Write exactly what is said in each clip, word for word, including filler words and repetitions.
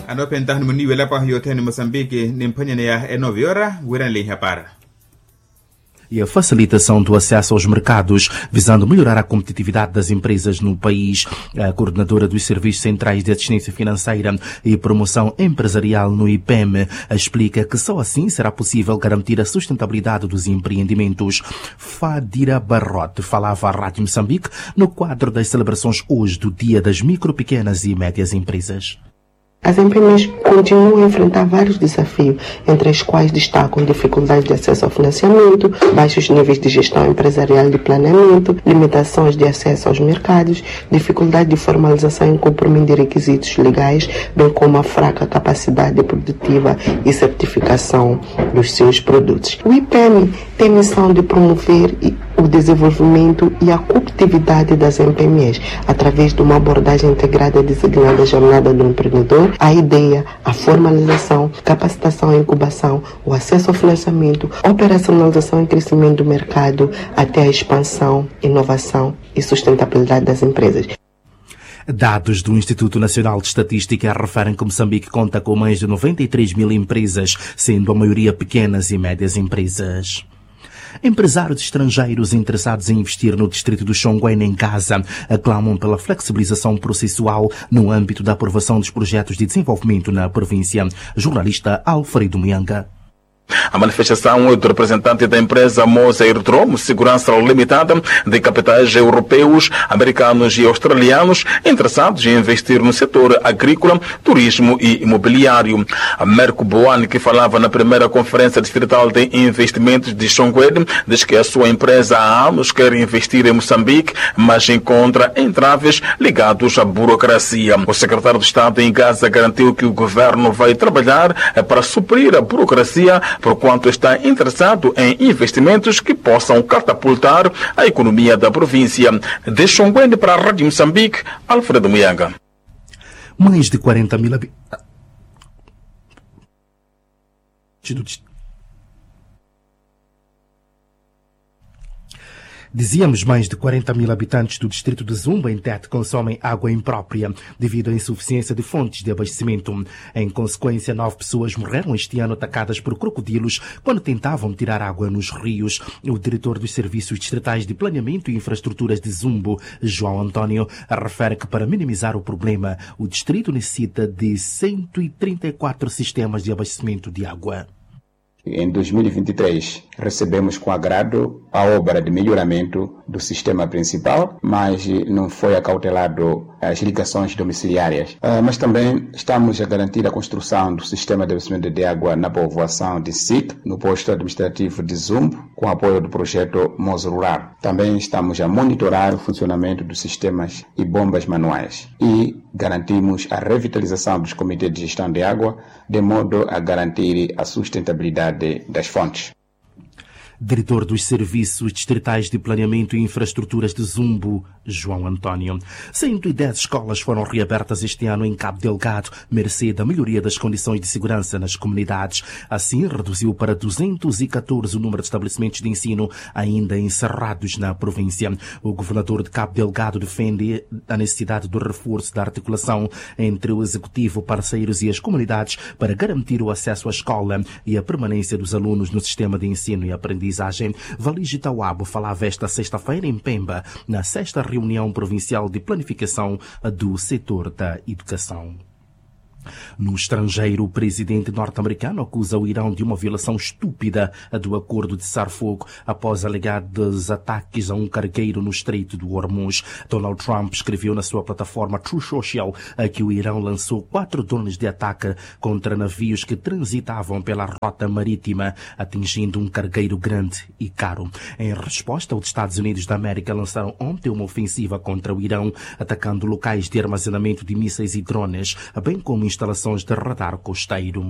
Anopenda ni muni wela pa yote ni Moçambique ni mpanya ya é nove horas, wiran li para. E a facilitação do acesso aos mercados, visando melhorar a competitividade das empresas no país. A coordenadora dos Serviços Centrais de Assistência Financeira e Promoção Empresarial no I P E M explica que só assim será possível garantir a sustentabilidade dos empreendimentos. Fadira Barrote falava à Rádio Moçambique no quadro das celebrações hoje do Dia das Micro, Pequenas e Médias Empresas. As empresas continuam a enfrentar vários desafios, entre os quais destacam dificuldades de acesso ao financiamento, baixos níveis de gestão empresarial e de planeamento, limitações de acesso aos mercados, dificuldade de formalização e cumprimento de requisitos legais, bem como a fraca capacidade produtiva e certificação dos seus produtos. O I P E M tem missão de promover o desenvolvimento e a competitividade das M P M Es através de uma abordagem integrada designada Jornada do Empreendedor. A ideia, a formalização, capacitação e incubação, o acesso ao financiamento, operacionalização e crescimento do mercado, até a expansão, inovação e sustentabilidade das empresas. Dados do Instituto Nacional de Estatística referem que Moçambique conta com mais de noventa e três mil empresas, sendo a maioria pequenas e médias empresas. Empresários estrangeiros interessados em investir no distrito do Xonguene em Gaza aclamam pela flexibilização processual no âmbito da aprovação dos projetos de desenvolvimento na província. Jornalista Alfredo Mianga. A manifestação é do representante da empresa Moza Aerodrome Segurança Limitada de capitais europeus, americanos e australianos interessados em investir no setor agrícola, turismo e imobiliário. A Merco Boane, que falava na primeira conferência distrital de investimentos de Xonguene, diz que a sua empresa há anos quer investir em Moçambique, mas encontra entraves ligados à burocracia. O secretário de Estado em Gaza garantiu que o governo vai trabalhar para suprir a burocracia, porquanto está interessado em investimentos que possam catapultar a economia da província. De Xonguene para a Rádio Moçambique, Alfredo Mianga. Mais de quarenta mil habitantes. Dizíamos, mais de quarenta mil habitantes do distrito de Zumba, em Tete, consomem água imprópria devido à insuficiência de fontes de abastecimento. Em consequência, nove pessoas morreram este ano atacadas por crocodilos quando tentavam tirar água nos rios. O diretor dos Serviços Distritais de Planeamento e Infraestruturas de Zumbo, João António, refere que para minimizar o problema, o distrito necessita de cento e trinta e quatro sistemas de abastecimento de água. Em dois mil e vinte e três, recebemos com agrado a obra de melhoramento do sistema principal, mas não foi acautelado as ligações domiciliárias. Uh, mas também estamos a garantir a construção do sistema de abastecimento de água na povoação de S I C, no posto administrativo de Zumbo, com apoio do projeto Moza Rural. Também estamos a monitorar o funcionamento dos sistemas e bombas manuais. E garantimos a revitalização dos comitês de gestão de água, de modo a garantir a sustentabilidade das fontes. Diretor dos Serviços Distritais de Planeamento e Infraestruturas de Zumbo, João António. cento e dez escolas foram reabertas este ano em Cabo Delgado, mercê da melhoria das condições de segurança nas comunidades. Assim, reduziu para duzentos e catorze o número de estabelecimentos de ensino ainda encerrados na província. O governador de Cabo Delgado defende a necessidade do reforço da articulação entre o executivo, parceiros e as comunidades para garantir o acesso à escola e a permanência dos alunos no sistema de ensino e aprendizagem. Valigi Tawabo falava esta sexta-feira em Pemba, na sexta reunião provincial de planificação do setor da educação. No estrangeiro, o presidente norte-americano acusa o Irão de uma violação estúpida do acordo de cessar-fogo após alegados ataques a um cargueiro no Estreito do Hormuz. Donald Trump escreveu na sua plataforma Truth Social que o Irão lançou quatro drones de ataque contra navios que transitavam pela rota marítima, atingindo um cargueiro grande e caro. Em resposta, os Estados Unidos da América lançaram ontem uma ofensiva contra o Irão, atacando locais de armazenamento de mísseis e drones, bem como instalações de radar costeiro.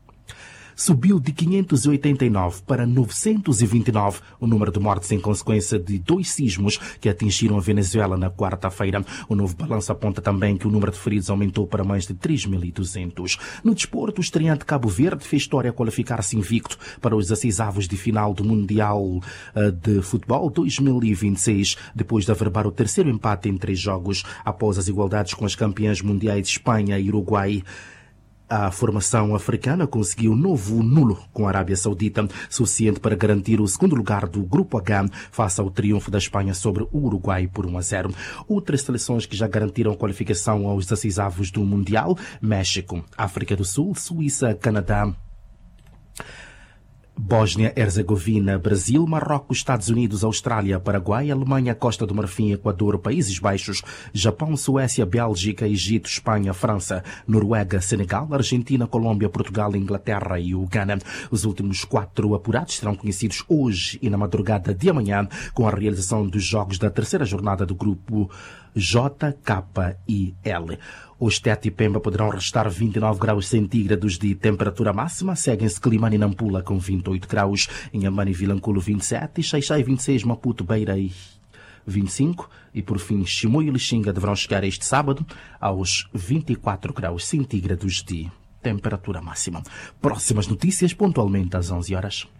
Subiu de quinhentos e oitenta e nove para novecentos e vinte e nove o número de mortes em consequência de dois sismos que atingiram a Venezuela na quarta-feira. O novo balanço aponta também que o número de feridos aumentou para mais de três mil e duzentos. No desporto, o estreante Cabo Verde fez história a qualificar-se invicto para os decisivos de final do Mundial de Futebol dois mil e vinte e seis, depois de averbar o terceiro empate em três jogos, após as igualdades com as campeãs mundiais de Espanha e Uruguai. A formação africana conseguiu um novo nulo com a Arábia Saudita, suficiente para garantir o segundo lugar do Grupo H face ao triunfo da Espanha sobre o Uruguai por um a zero. Outras seleções que já garantiram qualificação aos decisivos do Mundial: México, África do Sul, Suíça, Canadá, Bósnia, Herzegovina, Brasil, Marrocos, Estados Unidos, Austrália, Paraguai, Alemanha, Costa do Marfim, Equador, Países Baixos, Japão, Suécia, Bélgica, Egito, Espanha, França, Noruega, Senegal, Argentina, Colômbia, Portugal, Inglaterra e Uganda. Os últimos quatro apurados serão conhecidos hoje e na madrugada de amanhã, com a realização dos jogos da terceira jornada do grupo J, K e L. Os Tete e Pemba poderão restar vinte e nove graus centígrados de temperatura máxima. Seguem-se Climane e Nampula com vinte e oito graus, Inhambane e Vilanculo vinte e sete, Xai-Xai vinte e seis, Maputo, Beira e vinte e cinco e por fim Chimoio e Lixinga deverão chegar este sábado aos vinte e quatro graus centígrados de temperatura máxima. Próximas notícias pontualmente às onze horas.